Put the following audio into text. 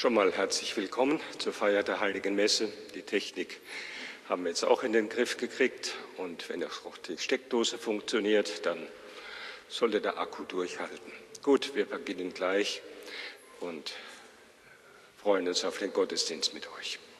Schon mal herzlich willkommen zur Feier der Heiligen Messe. Die Technik haben wir jetzt auch in den Griff gekriegt und wenn auch die Steckdose funktioniert, dann sollte der Akku durchhalten. Gut, wir beginnen gleich und freuen uns auf den Gottesdienst mit euch.